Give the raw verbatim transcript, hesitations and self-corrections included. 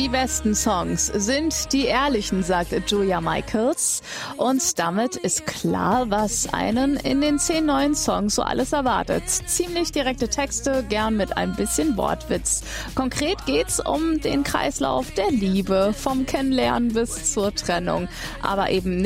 Die besten Songs sind die ehrlichen, sagt Julia Michaels. Und damit ist klar, was einen in den zehn neuen Songs so alles erwartet. Ziemlich direkte Texte, gern mit ein bisschen Wortwitz. Konkret geht's um den Kreislauf der Liebe, vom Kennenlernen bis zur Trennung. Aber eben